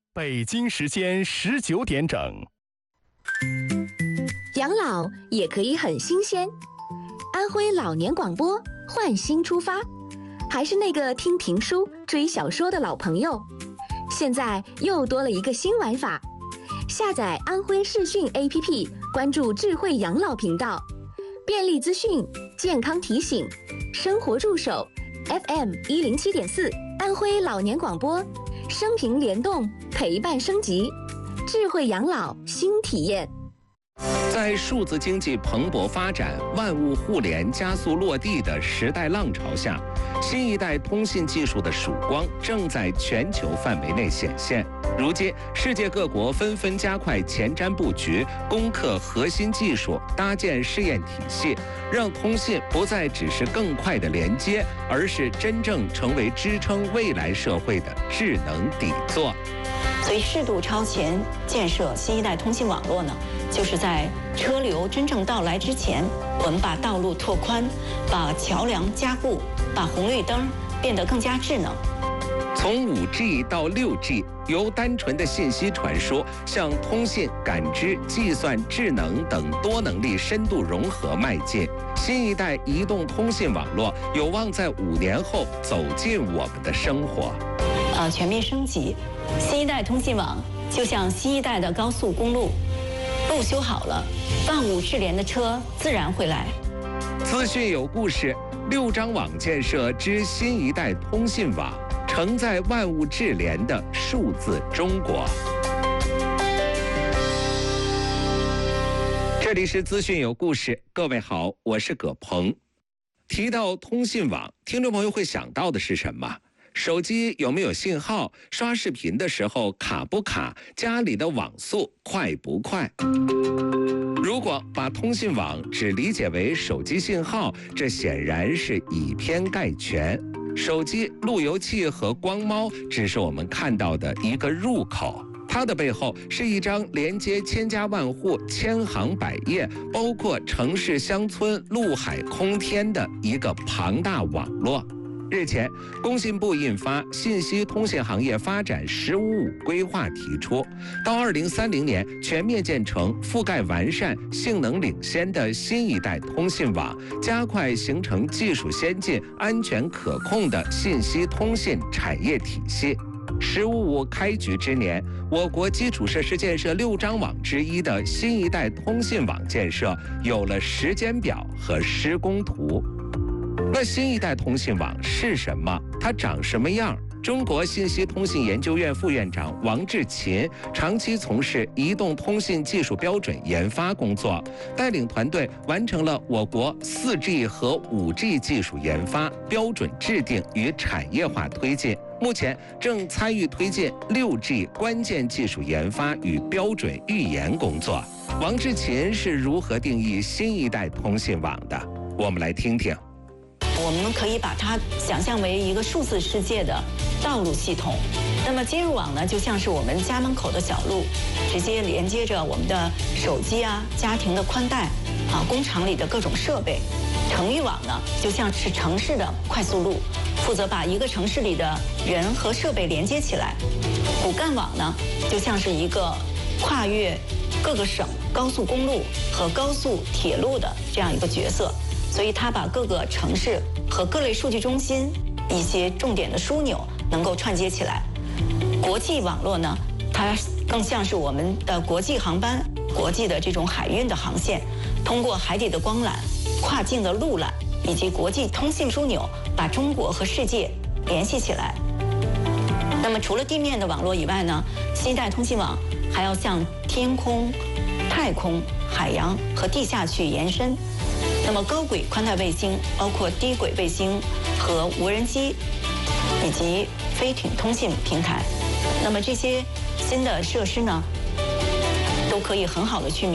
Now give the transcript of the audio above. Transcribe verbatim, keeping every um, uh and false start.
北京时间十九点整。 养老也可以很新鲜。安徽老年广播换新出发，还是那个听评书、追小说的老朋友，现在又多了一个新玩法。下载安徽视讯 A P P， 关注智慧养老频道，便利资讯、健康提醒、生活助手 F M 一零七点四，安徽老年广播，生平联动，陪伴升级，智慧养老新体验。 在数字经济蓬勃发展、万物互联加速落地的时代浪潮下，新一代通信技术的曙光正在全球范围内显现。如今，世界各国纷纷加快前瞻布局，攻克核心技术，搭建试验体系，让通信不再只是更快的连接，而是真正成为支撑未来社会的智能底座。 所以，适度超前建设新一代通信网络呢，就是在车流真正到来之前，我们把道路拓宽，把桥梁加固，把红绿灯变得更加智能。 从 五 G 到 六 G， 由单纯的信息传输向通信、感知、计算、智能等多能力深度融合迈进，新一代移动通信网络有望在五年后走进我们的生活。 呃，全面升级，新一代通信网就像新一代的高速公路，路修好了，万物智联的车自然会来。 资讯有故事，六张网建设之新一代通信网，承载万物智联的数字中国。这里是资讯有故事，各位好，我是葛鹏。提到通信网，听众朋友会想到的是什么？手机有没有信号？刷视频的时候卡不卡？家里的网速快不快？如果把通信网只理解为手机信号，这显然是以偏概全。手机、路由器和光猫只是我们看到的一个入口，它的背后是一张连接千家万户、千行百业，包括城市、乡村、陆海空天的一个庞大网络。日前，工信部印发《信息通信行业发展“十五五”规划》，提出，到二零三零年全面建成覆盖完善、性能领先的新一代通信网，加快形成技术先进、安全可控的信息通信产业体系。十五五开局之年，我国基础设施建设六张网之一的新一代通信网建设有了时间表和施工图。那新一代通信网是什么？它长什么样？中国信息通信研究院副院长王志勤长期从事移动通信技术标准研发工作，带领团队完成了我国 四 G 和 五 G 技术研发、标准制定与产业化推进。目前正参与推进 六 G 关键技术研发与标准预研工作。王志勤是如何定义新一代通信网的？我们来听听。 我们可以把它想象为一个数字世界的道路系统，那么接入网呢，就像是我们家门口的小路，直接连接着我们的手机啊、家庭的宽带啊、工厂里的各种设备。城域网呢，就像是城市的快速路，负责把一个城市里的人和设备连接起来。骨干网呢，就像是一个跨越各个省高速公路和高速铁路的这样一个角色。所以它把各个城市和各类数据中心一些重点的枢纽能够串接起来。国际网络呢，它更像是我们的国际航班、国际的这种海运的航线，通过海底的光缆、跨境的陆缆以及国际通信枢纽，把中国和世界联系起来。那么除了地面的网络以外呢，新一代通信网还要向天空、太空、海洋和地下去延伸。那么高轨宽带卫星，包括低轨卫星和无人机，以及飞艇通信平台，那么这些新的设施呢，都可以很好的去